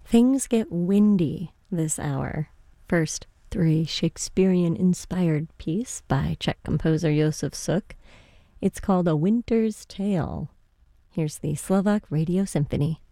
Things get windy this hour. First, through a Shakespearean-inspired piece by Czech composer Josef Suk. It's called A Winter's Tale. Here's the Slovak Radio Symphony.